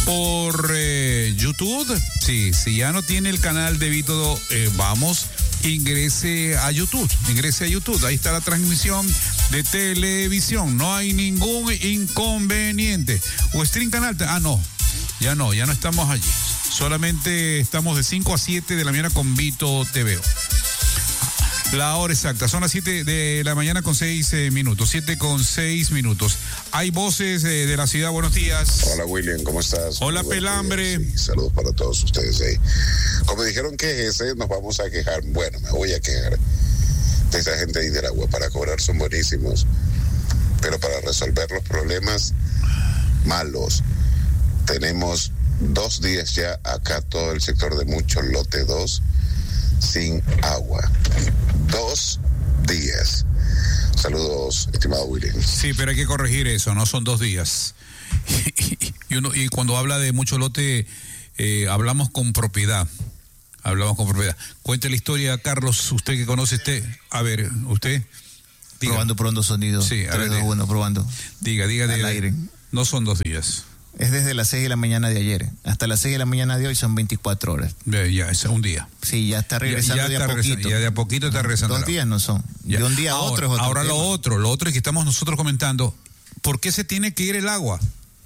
por YouTube. Sí, si ya no tiene el canal de Vito, ingrese a YouTube. Ahí está la transmisión de televisión. No hay ningún inconveniente. O Stream Canal. No. Ya no estamos allí. Solamente estamos de 5 a 7 de la mañana con Vito TV. La hora exacta, son las 7 de la mañana con 6 minutos, 7 con 6 minutos. Hay voces de la ciudad, buenos días. Hola William, ¿cómo estás? Hola Pelambre. Sí, saludos para todos ustedes ahí. Como dijeron que nos vamos a quejar. Bueno, me voy a quejar de esa gente de Nicaragua. Para cobrar son buenísimos, pero para resolver los problemas, malos. Tenemos 2 días ya acá, todo el sector de Mucho Lote 2, sin agua. 2 días. Saludos, estimado William. Sí, pero hay que corregir eso, no son 2 días. Y cuando habla de Mucho Lote, hablamos con propiedad. Cuente la historia, Carlos, usted que conoce a ver, usted. Diga. Probando sonido. Sí, 3, 2, 1, probando. Diga. Al aire. No son 2 días. Es desde las 6 de la mañana de ayer hasta las 6 de la mañana de hoy, son 24 horas. Ya, es un día. Sí, ya está regresando de a poquito. Ya de a poquito está regresando. 2 días no son. Ya. De un día a otro es otro Ahora tema. lo otro es que estamos nosotros comentando, ¿por qué se tiene que ir el agua?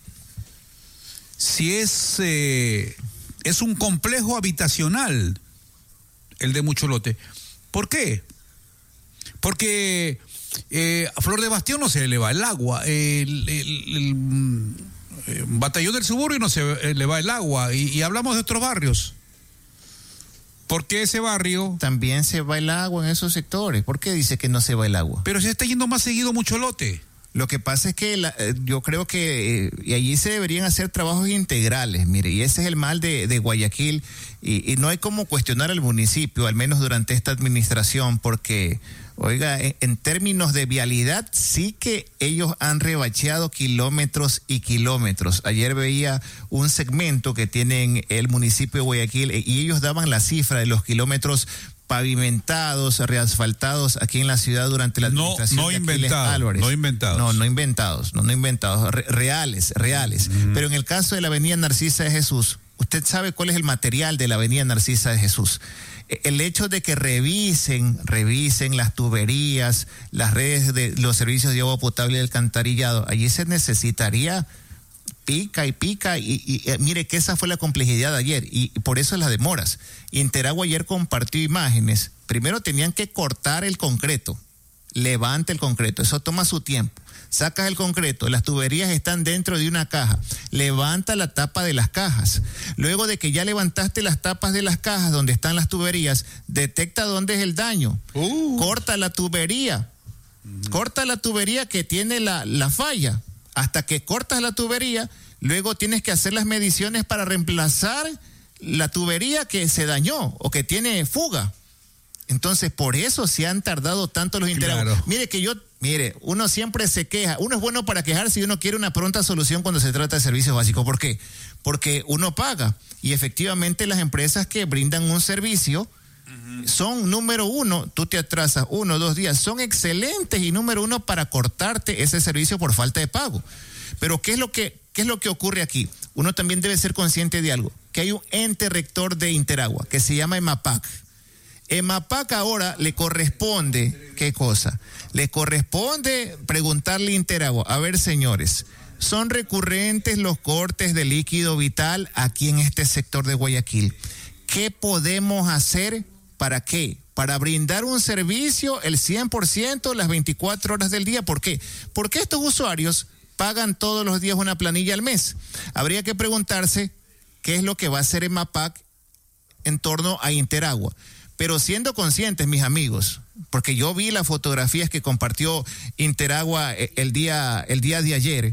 Si es un complejo habitacional el de Mucho Lote. ¿Por qué? Porque a Flor de Bastión no se le va el agua, el Batallón del Suburbio no se le va el agua, y hablamos de otros barrios. ¿Por qué ese barrio? También se va el agua en esos sectores. ¿Por qué dice que no se va el agua? Pero se está yendo más seguido Mucho Lote. Lo que pasa es que yo creo que y allí se deberían hacer trabajos integrales, mire, y ese es el mal de Guayaquil, y no hay como cuestionar al municipio, al menos durante esta administración, porque, oiga, en términos de vialidad, sí que ellos han rebacheado kilómetros y kilómetros. Ayer veía un segmento que tienen el municipio de Guayaquil y ellos daban la cifra de los kilómetros pavimentados, reasfaltados aquí en la ciudad durante la administración no de inventados, Álvarez. No inventados, reales. Pero en el caso de la avenida Narcisa de Jesús, usted sabe cuál es el material de la avenida Narcisa de Jesús. El hecho de que revisen las tuberías, las redes de los servicios de agua potable y alcantarillado, allí se necesitaría pica y mire que esa fue la complejidad de ayer y por eso las demoras. Interagua ayer compartió imágenes. Primero tenían que cortar el concreto, levanta el concreto, eso toma su tiempo. Sacas el concreto, las tuberías están dentro de una caja, levanta la tapa de las cajas. Luego de que ya levantaste las tapas de las cajas donde están las tuberías, detecta dónde es el daño, corta la tubería que tiene la falla. Hasta que cortas la tubería, luego tienes que hacer las mediciones para reemplazar la tubería que se dañó o que tiene fuga. Entonces, por eso se han tardado tanto los Interagua. Claro. Mire, uno siempre se queja. Uno es bueno para quejarse y uno quiere una pronta solución cuando se trata de servicios básicos. ¿Por qué? Porque uno paga. Y efectivamente las empresas que brindan un servicio son, número uno, tú te atrasas 1 o 2 días, son excelentes, y número uno, para cortarte ese servicio por falta de pago. Pero ¿qué es lo que ocurre aquí? Uno también debe ser consciente de algo, que hay un ente rector de Interagua que se llama EMAPAC. EMAPAC ahora le corresponde, ¿qué cosa? Le corresponde preguntarle a Interagua, a ver, señores, ¿son recurrentes los cortes de líquido vital aquí en este sector de Guayaquil? ¿Qué podemos hacer? ¿Para qué? Para brindar un servicio el 100% las 24 horas del día. ¿Por qué? Porque estos usuarios pagan todos los días una planilla al mes. Habría que preguntarse qué es lo que va a hacer EMAPAC en torno a Interagua. Pero siendo conscientes, mis amigos, porque yo vi las fotografías que compartió Interagua el día de ayer,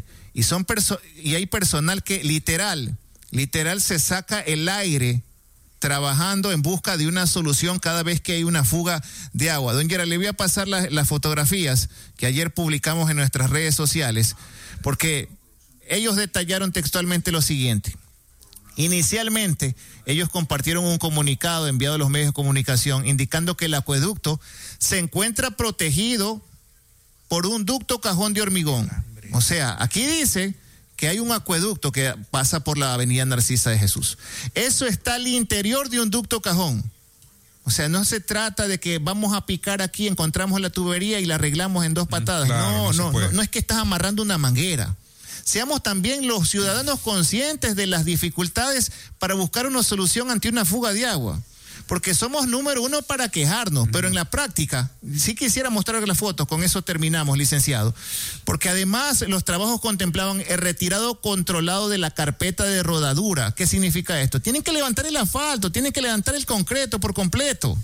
y hay personal que literal se saca el aire trabajando en busca de una solución cada vez que hay una fuga de agua. Don Gerard, le voy a pasar las fotografías que ayer publicamos en nuestras redes sociales, porque ellos detallaron textualmente lo siguiente. Inicialmente, ellos compartieron un comunicado enviado a los medios de comunicación indicando que el acueducto se encuentra protegido por un ducto cajón de hormigón. O sea, aquí dice porque hay un acueducto que pasa por la avenida Narcisa de Jesús. Eso está al interior de un ducto cajón. O sea, no se trata de que vamos a picar aquí, encontramos la tubería y la arreglamos en 2 patadas. Claro, no es que estás amarrando una manguera. Seamos también los ciudadanos conscientes de las dificultades para buscar una solución ante una fuga de agua. Porque somos número 1 para quejarnos, pero en la práctica, sí quisiera mostrar las fotos, con eso terminamos, licenciado. Porque además los trabajos contemplaban el retirado controlado de la carpeta de rodadura. ¿Qué significa esto? Tienen que levantar el asfalto, tienen que levantar el concreto por completo.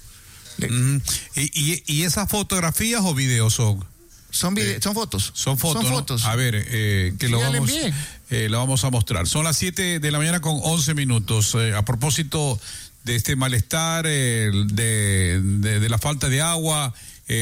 ¿Y esas fotografías o videos son? Son fotos. Son fotos. ¿No? A ver, que lo vamos a mostrar. Son las 7 de la mañana con 11 minutos. A propósito de este malestar, de la falta de agua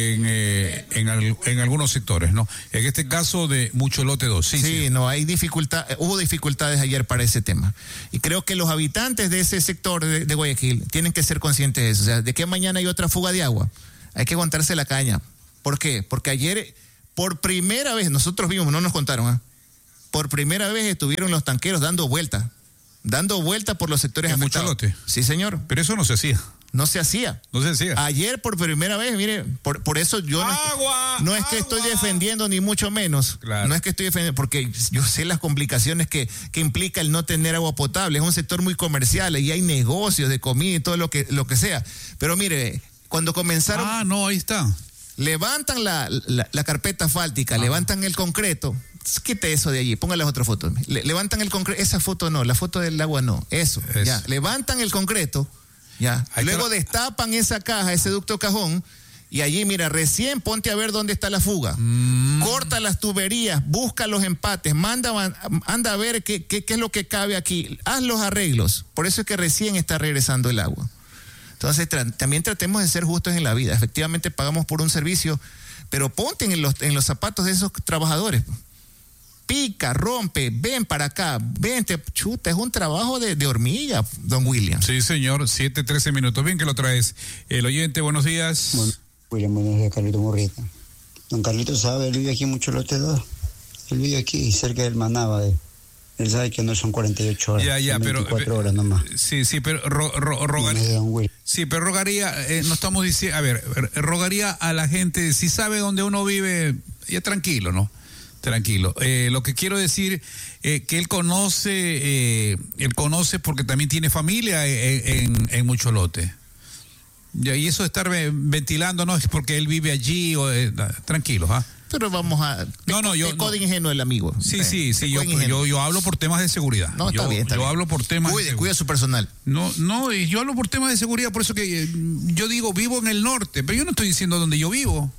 en algunos sectores, ¿no? En este caso de Mucholote 2. Sí, no, hubo dificultades ayer para ese tema. Y creo que los habitantes de ese sector de Guayaquil tienen que ser conscientes de eso. O sea, de que mañana hay otra fuga de agua. Hay que aguantarse la caña. ¿Por qué? Porque ayer, por primera vez, nosotros vimos, no nos contaron, por primera vez estuvieron los tanqueros dando vueltas por los sectores afectados. ¿En Mucholote? Sí, señor. Pero eso no se hacía. No se hacía. Ayer por primera vez, mire, por eso yo no es que estoy defendiendo ni mucho menos. Claro. No es que estoy defendiendo, porque yo sé las complicaciones que implica el no tener agua potable. Es un sector muy comercial y hay negocios de comida y todo lo que sea. Pero mire, cuando comenzaron... ahí está. Levantan la carpeta asfáltica, levantan el concreto. Quite eso de allí, ponga las otras fotos. Levantan el concreto, esa foto no, la foto del agua no, eso. Ya. Levantan el concreto, ya. Luego destapan esa caja, ese ducto cajón, y allí, mira, recién ponte a ver dónde está la fuga. Corta las tuberías, busca los empates, anda a ver qué es lo que cabe aquí. Haz los arreglos. Por eso es que recién está regresando el agua. Entonces, también tratemos de ser justos en la vida. Efectivamente, pagamos por un servicio, pero ponte en los zapatos de esos trabajadores. Pica, rompe, ven para acá, vente, chuta, es un trabajo de hormiga, don William. Sí, señor, 7:13 minutos. Bien que lo traes. El oyente, buenos días. William, buenos días, Carlito Murrieta. Don Carlito sabe, él vive aquí en Mucholote 2. Él vive aquí, cerca del Manaba. Él sabe que no son 48 horas. Ya, pero 24 horas nomás. Sí, pero rogaría. Sí, pero rogaría, no estamos diciendo, a ver, rogaría a la gente, si sabe dónde uno vive, ya tranquilo, ¿no? Tranquilo. Lo que quiero decir, que él conoce porque también tiene familia en Mucholote. Y eso de estar ventilando no es porque él vive allí, tranquilos, ¿ah? Pero vamos a... Yo ingenuo el amigo. Sí, yo hablo por temas de seguridad. No, está bien. Yo hablo por temas de seguridad. Cuida su personal. No, yo hablo por temas de seguridad, por eso que yo digo, vivo en el norte, pero yo no estoy diciendo dónde yo vivo.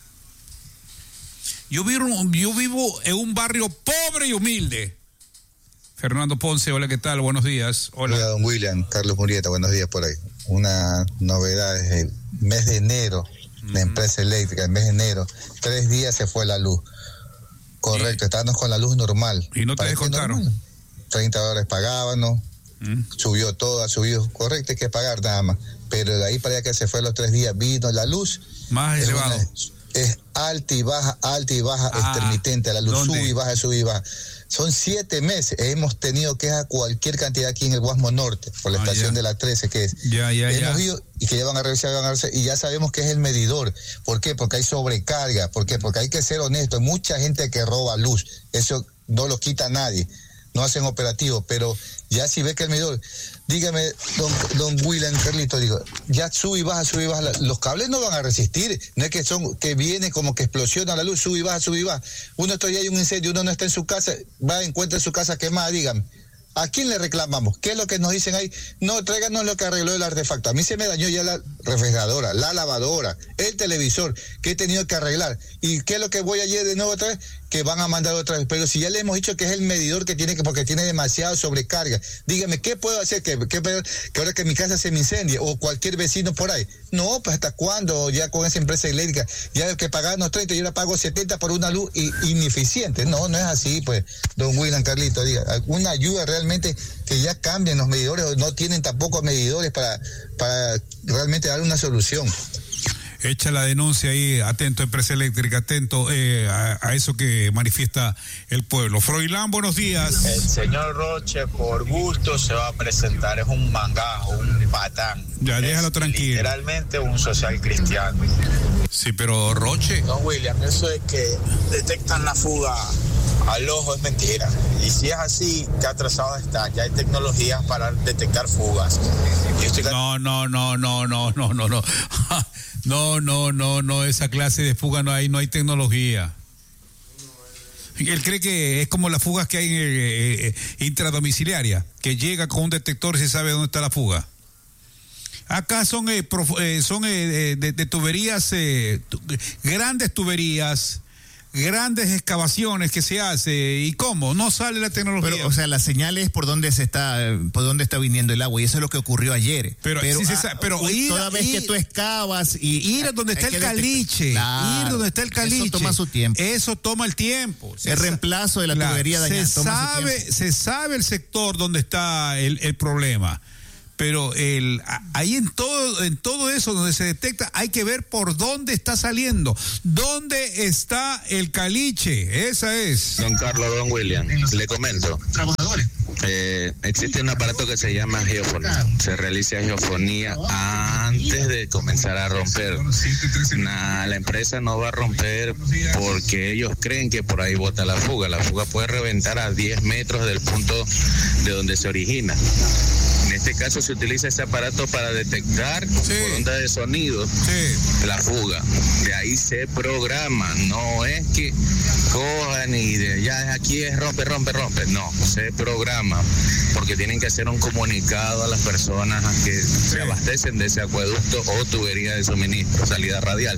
Yo vivo en un barrio pobre y humilde. Fernando Ponce, hola, ¿qué tal? Buenos días. Hola, don William, Carlos Murrieta, buenos días por ahí. Una novedad es el mes de enero, la empresa eléctrica, el mes de enero, 3 días se fue la luz. Correcto, estábamos con la luz normal. ¿Y no te descontaron? $30 pagábamos, subió todo, ha subido, correcto, hay que pagar nada más. Pero de ahí para allá que se fue los 3 días, vino la luz. Más elevado. Es alta y baja, intermitente, la luz sube y baja. Son 7 meses, hemos tenido quejas cualquier cantidad aquí en el Guasmo Norte, por la estación de la 13, que es. Hemos ido y que llevan a revisar, y ya sabemos que es el medidor. ¿Por qué? Porque hay sobrecarga. ¿Por qué? Porque hay que ser honesto, hay mucha gente que roba luz, eso no lo quita nadie, no hacen operativo, pero ya si ve que el medidor, dígame, don William, Carlito, digo, ya sube y baja, los cables no van a resistir, no es que viene como que explosiona la luz, sube y baja. Uno todavía hay un incendio, uno no está en su casa, encuentra su casa quemada, dígame, ¿a quién le reclamamos? ¿Qué es lo que nos dicen ahí? No, tráiganos lo que arregló el artefacto. A mí se me dañó ya la refrigeradora, la lavadora, el televisor, que he tenido que arreglar. ¿Y qué es lo que voy ayer de nuevo otra vez? Que van a mandar otra vez. Pero si ya le hemos dicho que es el medidor que tiene porque tiene demasiada sobrecarga. Dígame, ¿qué puedo hacer? Que ahora que mi casa se me incendie o cualquier vecino por ahí. No, pues ¿hasta cuándo? Ya con esa empresa eléctrica, ya el que pagaba 30, yo ahora pago 70 por una luz ineficiente. No es así, pues, don William, Carlito, diga, una ayuda realmente que ya cambien los medidores, o no tienen tampoco medidores para realmente dar una solución. Echa la denuncia ahí, atento, empresa eléctrica, atento a eso que manifiesta el pueblo. Froilán, buenos días. El señor Roche, por gusto, se va a presentar, es un mangajo, un patán. Ya, déjalo tranquilo. Literalmente un social cristiano. Sí, pero Roche. Don William, eso de que detectan la fuga al ojo es mentira. Y si es así, qué atrasado está. Ya hay tecnologías para detectar fugas. No. No, esa clase de fuga no hay tecnología. Él cree que es como las fugas que hay intradomiciliaria, que llega con un detector y se sabe dónde está la fuga. Acá son de tuberías, grandes tuberías, grandes excavaciones que se hace. ¿Y cómo? No sale la tecnología. Pero, o sea, la señal es por dónde está viniendo el agua, y eso es lo que ocurrió ayer. Pero toda vez que tú excavas y ir a donde está el caliche, claro, ir donde está el caliche. Eso toma su tiempo. Eso toma el tiempo. El reemplazo de la tubería dañada toma su tiempo. Se sabe el sector donde está el problema. Pero ahí en todo eso donde se detecta, hay que ver por dónde está saliendo, dónde está el caliche. Esa es. Don Carlos, don William, le comento. Existe un aparato que se llama geofonía. Se realiza geofonía antes de comenzar a romper. La empresa no va a romper porque ellos creen que por ahí bota la fuga. La fuga puede reventar a 10 metros del punto de donde se origina. En este caso se utiliza ese aparato para detectar por onda de sonido la fuga. De ahí se programa. No es que cojan y ya aquí es rompe. No, se programa porque tienen que hacer un comunicado a las personas que se abastecen de ese acueducto o tubería de suministro, salida radial.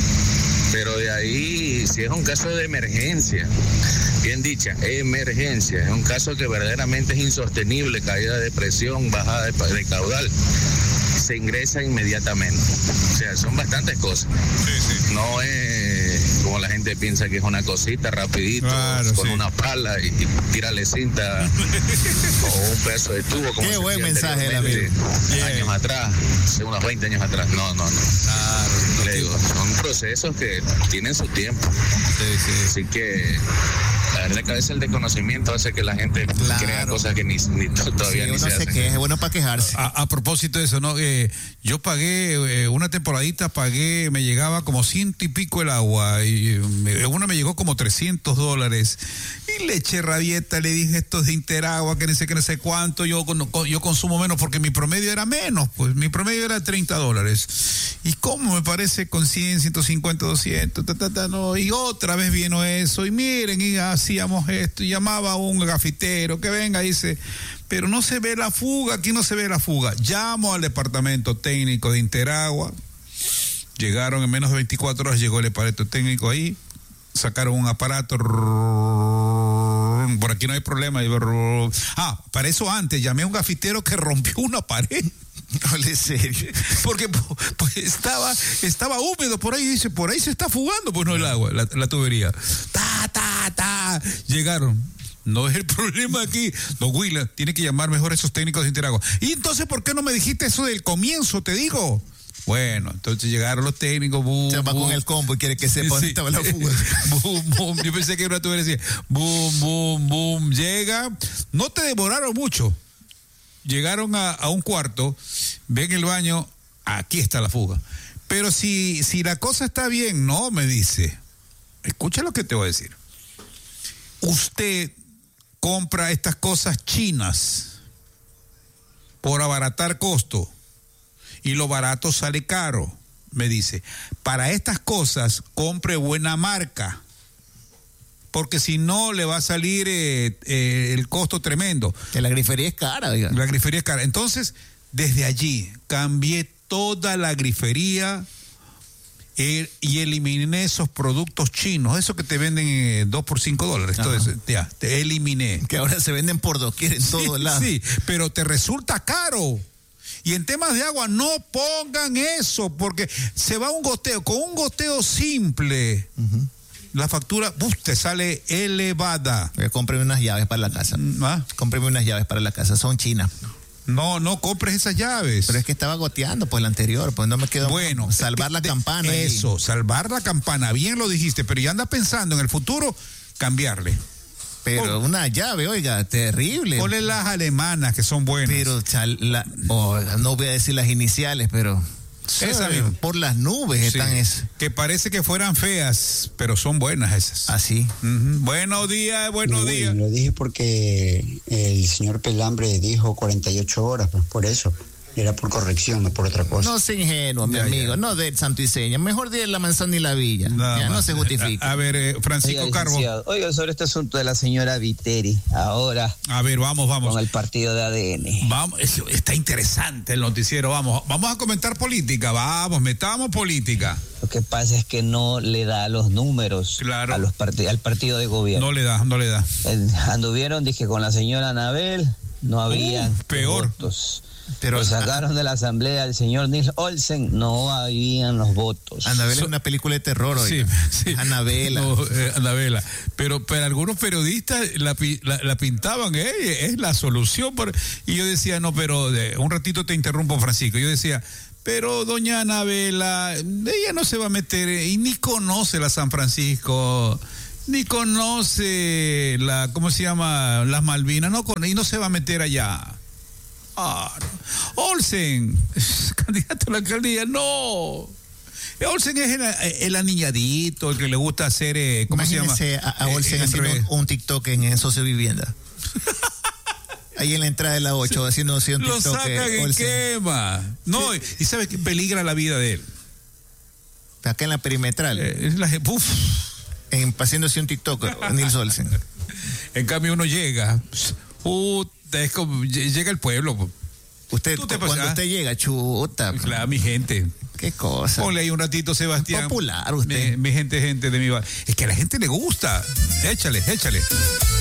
Pero de ahí, si es un caso de emergencia, bien dicha, emergencia, es un caso que verdaderamente es insostenible, caída de presión, bajada de caudal, se ingresa inmediatamente. O sea, son bastantes cosas. Sí. No es como la gente piensa que es una cosita rapidito, claro, con una pala y tírale cinta o un pedazo de tubo. Como qué buen mensaje, el amigo. Años atrás, hace unos 20 años atrás. No. Claro, le digo, son procesos que tienen su tiempo. Sí. Así que la verdad que a veces el desconocimiento hace que la gente crea cosas que ni todavía ni se hacen. Que es bueno para quejarse. A propósito de eso, ¿no? Yo pagué una temporadita, me llegaba como 100 y pico el agua, y una me llegó como $300, y le eché rabieta, le dije esto de Interagua, que no sé cuánto, yo consumo menos porque mi promedio era menos, pues mi promedio era $30, y cómo me parece con 100, 150, 200, no, y otra vez vino eso, y miren, y hacíamos esto, y llamaba a un gafitero, que venga, dice, pero no se ve la fuga, aquí no se ve la fuga. Llamo al departamento técnico de Interagua, llegaron en menos de 24 horas, llegó el aparato técnico ahí, sacaron un aparato, por aquí no hay problema, para eso antes llamé a un gafitero que rompió una pared. No le serio. Porque pues estaba húmedo por ahí, dice, por ahí se está fugando, pues no el agua, la tubería. Llegaron. No es el problema aquí. Don William, tiene que llamar mejor a esos técnicos de Interagua. Y entonces, ¿por qué no me dijiste eso del comienzo? Te digo. Bueno, entonces llegaron los técnicos. Se va con el combo y quiere que sepa dónde estaba la fuga. Boom. Yo pensé que era una tubería así. Boom. Llega. No te demoraron mucho. Llegaron a un cuarto, ven el baño, aquí está la fuga. Pero si la cosa está bien, no, me dice. Escucha lo que te voy a decir. Usted compra estas cosas chinas por abaratar costo y lo barato sale caro, me dice. Para estas cosas compre buena marca, porque si no le va a salir el costo tremendo. Que la grifería es cara, diga. La grifería es cara. Entonces, desde allí cambié toda la grifería y eliminé esos productos chinos, esos que te venden 2 por $5. Entonces, ya, te eliminé. Que ahora se venden por doquier en todos lados. Sí, pero te resulta caro. Y en temas de agua, no pongan eso, porque se va un goteo. Con un goteo simple, la factura te sale elevada. Cómpreme unas llaves para la casa. Cómpreme unas llaves para la casa, son chinas. No compres esas llaves. Pero es que estaba goteando, pues, la anterior, pues no me quedó. Bueno, salvar la campana. Eso, salvar la campana, bien lo dijiste, pero ya anda pensando en el futuro cambiarle. Pero una llave, oiga, terrible. Ponle las alemanas, que son buenas. Pero no voy a decir las iniciales, pero esa misma. Por las nubes están esas. Que parece que fueran feas, pero son buenas esas. Así. Buenos días. Lo dije porque el señor Pelambre dijo 48 horas, pues por eso. Era por corrección, no por otra cosa. No sea ingenuo, mi amigo, no de santo y seña. Mejor de la manzana y la villa. No se justifica. A ver, Francisco Carbo. Oiga, sobre este asunto de la señora Viteri, ahora. A ver, vamos. Con el partido de ADN. Vamos, está interesante el noticiero. Vamos a comentar política. Metamos política. Lo que pasa es que no le da los números a al partido de gobierno. No le da. Anduvieron, dije, con la señora Anabel, no había votos. Pero lo sacaron de la asamblea el señor Nils Olsen, no habían los votos. Anabela es una película de terror, oiga. Sí. Anabela. Anabela. Pero algunos periodistas la pintaban, es la solución. Y yo decía, no, pero un ratito te interrumpo, Francisco. Yo decía, pero doña Anabela, ella no se va a meter, y ni conoce la San Francisco, ni conoce ¿cómo se llama? Las Malvinas, y no se va a meter allá. Olsen, candidato a la alcaldía, no. Olsen es el aniñadito, el que le gusta hacer, ¿cómo Imagínese se llama? A Olsen haciendo un TikTok en Socio Vivienda. Ahí en la entrada de la 8 haciendo un TikTok. Lo sacan y quema. No, y ¿sabes qué? Peligra la vida de él. Acá en la perimetral. Haciéndose un TikTok, Nils Olsen. En cambio uno llega. Es como llega el pueblo. Cuando usted llega, chuta. Claro, mi gente. Qué cosa. Ponle ahí un ratito, Sebastián. Popular usted. Mi gente de mi barrio. Es que a la gente le gusta. Échale.